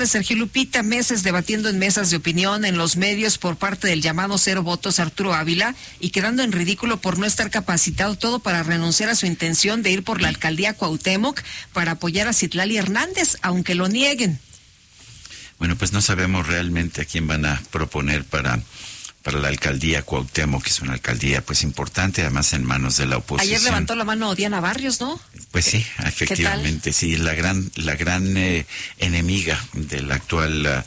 Sergio Lupita, meses debatiendo en mesas de opinión en los medios por parte del llamado cero votos Arturo Ávila y quedando en ridículo por no estar capacitado, todo para renunciar a su intención de ir por la alcaldía Cuauhtémoc para apoyar a Citlali Hernández, aunque lo nieguen. Bueno, pues no sabemos realmente a quién van a proponer para la alcaldía Cuauhtémoc, que es una alcaldía pues importante, además en manos de la oposición. Ayer levantó la mano Diana Barrios, ¿no? Pues sí, efectivamente, sí, la gran enemiga de la actual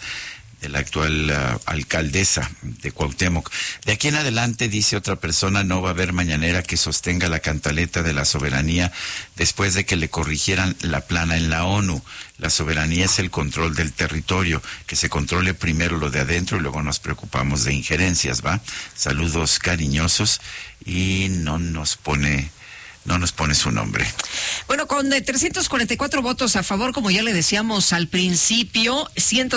alcaldesa de Cuauhtémoc. De aquí en adelante, dice otra persona, no va a haber mañanera que sostenga la cantaleta de la soberanía después de que le corrigieran la plana en la ONU. La soberanía es el control del territorio, que se controle primero lo de adentro y luego nos preocupamos de injerencias, ¿va? Saludos cariñosos, y no nos pone su nombre. Bueno, con 344 votos a favor, como ya le decíamos al principio,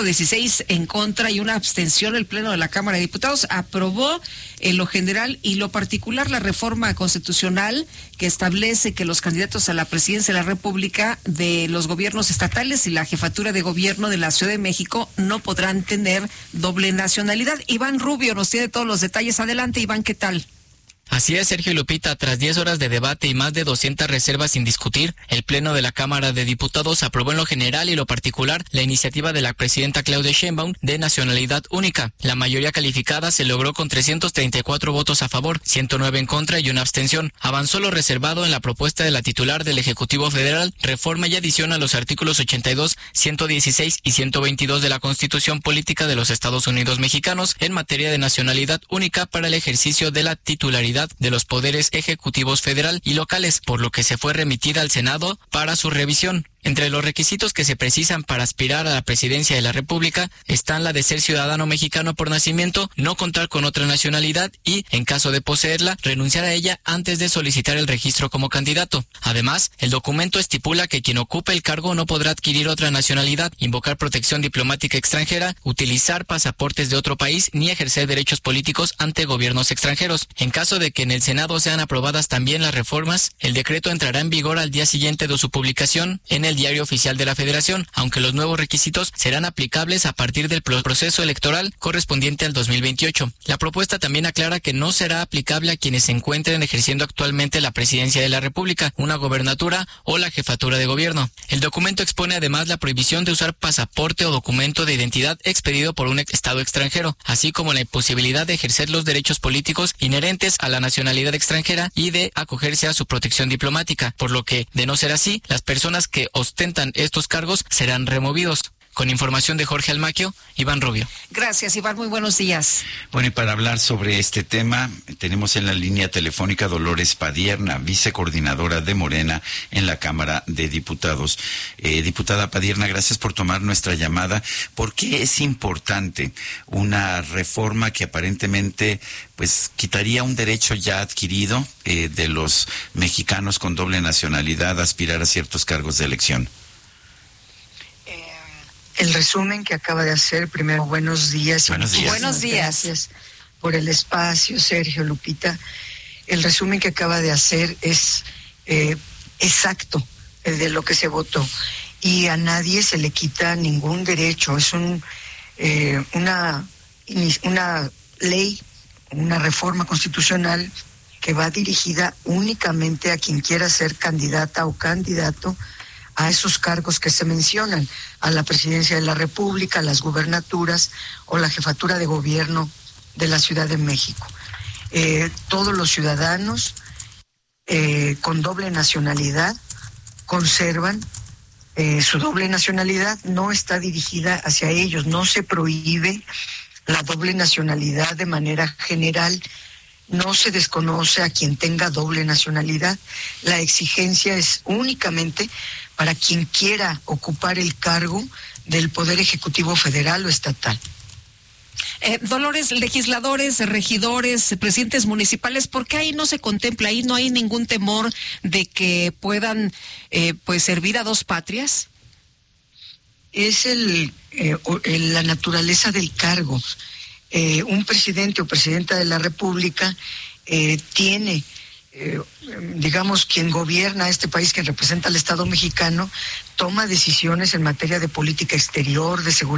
116 en contra y una abstención, el Pleno de la Cámara de Diputados aprobó en lo general y lo particular la reforma constitucional que establece que los candidatos a la presidencia de la República de los gobiernos estatales y la jefatura de gobierno de la Ciudad de México no podrán tener doble nacionalidad. Iván Rubio nos tiene todos los detalles. Adelante, Iván, ¿qué tal? Así es, Sergio y Lupita, tras 10 horas de debate y más de 200 reservas sin discutir, el Pleno de la Cámara de Diputados aprobó en lo general y lo particular la iniciativa de la presidenta Claudia Sheinbaum de nacionalidad única. La mayoría calificada se logró con 334 votos a favor, 109 en contra y una abstención. Avanzó lo reservado en la propuesta de la titular del Ejecutivo Federal, reforma y adición a los artículos 82, 116 y 122 de la Constitución Política de los Estados Unidos Mexicanos en materia de nacionalidad única para el ejercicio de la titularidad de los poderes ejecutivos federal y locales, por lo que se fue remitida al Senado para su revisión. Entre los requisitos que se precisan para aspirar a la presidencia de la República están la de ser ciudadano mexicano por nacimiento, no contar con otra nacionalidad y, en caso de poseerla, renunciar a ella antes de solicitar el registro como candidato. Además, el documento estipula que quien ocupe el cargo no podrá adquirir otra nacionalidad, invocar protección diplomática extranjera, utilizar pasaportes de otro país ni ejercer derechos políticos ante gobiernos extranjeros. En caso de que en el Senado sean aprobadas también las reformas, el decreto entrará en vigor al día siguiente de su publicación en el Diario Oficial de la Federación, aunque los nuevos requisitos serán aplicables a partir del proceso electoral correspondiente al 2028. La propuesta también aclara que no será aplicable a quienes se encuentren ejerciendo actualmente la presidencia de la República, una gobernatura o la jefatura de gobierno. El documento expone además la prohibición de usar pasaporte o documento de identidad expedido por un estado extranjero, así como la imposibilidad de ejercer los derechos políticos inherentes a la nacionalidad extranjera y de acogerse a su protección diplomática, por lo que, de no ser así, las personas que ostentan estos cargos serán removidos. Con información de Jorge Almaquio, Iván Rubio. Gracias, Iván, muy buenos días. Bueno, y para hablar sobre este tema, tenemos en la línea telefónica Dolores Padierna, vicecoordinadora de Morena en la Cámara de Diputados. Diputada Padierna, gracias por tomar nuestra llamada. ¿Por qué es importante una reforma que aparentemente pues quitaría un derecho ya adquirido de los mexicanos con doble nacionalidad a aspirar a ciertos cargos de elección? El resumen que acaba de hacer, primero, buenos días. Buenos días. Gracias por el espacio, Sergio, Lupita. El resumen que acaba de hacer es exacto de lo que se votó. Y a nadie se le quita ningún derecho. Es una ley, una reforma constitucional que va dirigida únicamente a quien quiera ser candidata o candidato a esos cargos que se mencionan, a la presidencia de la República, a las gubernaturas o la jefatura de gobierno de la Ciudad de México. Todos los ciudadanos con doble nacionalidad conservan su doble nacionalidad, no está dirigida hacia ellos, no se prohíbe la doble nacionalidad de manera general, no se desconoce a quien tenga doble nacionalidad. La exigencia es únicamente para quien quiera ocupar el cargo del Poder Ejecutivo Federal o estatal. Dolores, legisladores, regidores, presidentes municipales, ¿por qué ahí no se contempla, ahí no hay ningún temor de que puedan pues servir a dos patrias? Es la naturaleza del cargo. Un presidente o presidenta de la República tiene digamos, quien gobierna este país, quien representa al Estado mexicano, toma decisiones en materia de política exterior, de seguridad